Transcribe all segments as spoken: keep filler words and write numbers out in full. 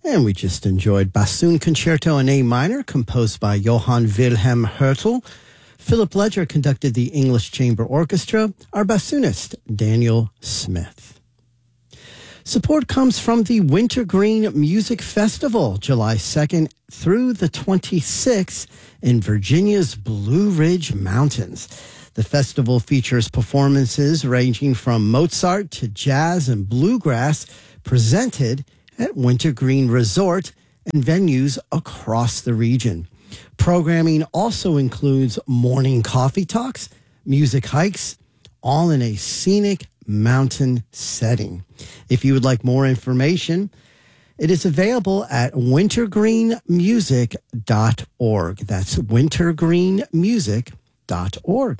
And we just enjoyed Bassoon Concerto in A minor, composed by Johann Wilhelm Hertel. Philip Ledger conducted the English Chamber Orchestra. Our bassoonist, Daniel Smith. Support comes from the Wintergreen Music Festival, July second through the twenty-sixth in Virginia's Blue Ridge Mountains. The festival features performances ranging from Mozart to jazz and bluegrass, presented at Wintergreen Resort and venues across the region. Programming also includes morning coffee talks, music hikes, all in a scenic mountain setting. If you would like more information, it is available at wintergreen music dot org. That's wintergreen music dot org.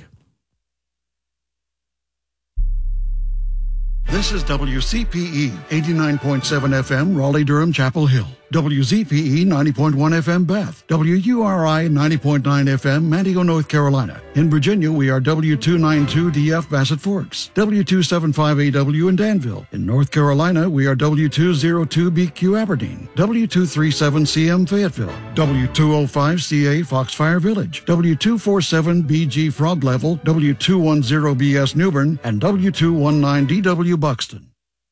This is W C P E eighty-nine point seven F M, Raleigh-Durham, Chapel Hill. W Z P E ninety point one F M, Bath. W U R I ninety point nine F M, Manteo, North Carolina. In Virginia, we are W two ninety-two D F, Bassett Forks. W two seventy-five A W in Danville. In North Carolina, we are W two oh two B Q, Aberdeen. W two thirty-seven C M, Fayetteville. W two oh five C A, Foxfire Village. W two forty-seven B G, Frog Level. W two ten B S, Newbern. And W two nineteen D W, Buxton.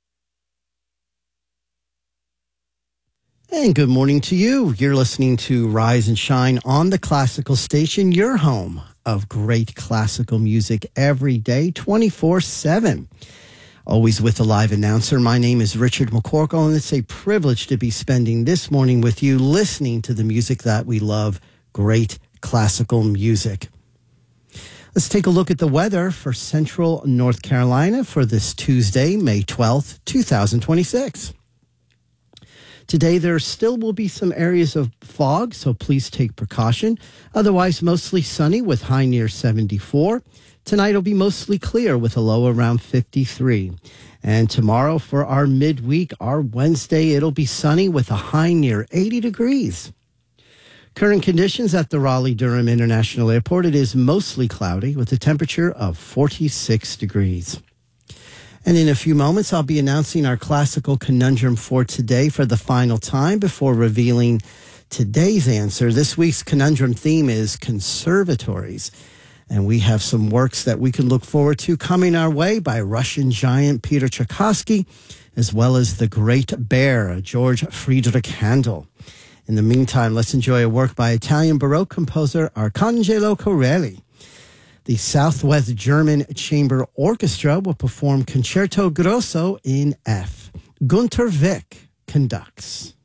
And good morning to you. You're listening to Rise and Shine on the Classical Station, your home of great classical music every day, twenty-four seven. Always with a live announcer. My name is Richard McCorkle, and it's a privilege to be spending this morning with you listening to the music that we love, great classical music. Let's take a look at the weather for Central North Carolina for this Tuesday, May twelfth, twenty twenty-six. Today, there still will be some areas of fog, so please take precaution. Otherwise, mostly sunny with high near seventy-four. Tonight will be mostly clear with a low around fifty-three. And tomorrow for our midweek, our Wednesday, it'll be sunny with a high near eighty degrees. Current conditions at the Raleigh-Durham International Airport, it is mostly cloudy with a temperature of forty-six degrees. And in a few moments, I'll be announcing our classical conundrum for today for the final time before revealing today's answer. This week's conundrum theme is conservatories. And we have some works that we can look forward to coming our way by Russian giant Peter Tchaikovsky, as well as the Great Bear, George Friedrich Handel. In the meantime, let's enjoy a work by Italian Baroque composer Arcangelo Corelli. The Southwest German Chamber Orchestra will perform Concerto Grosso in F. Gunter Wick conducts.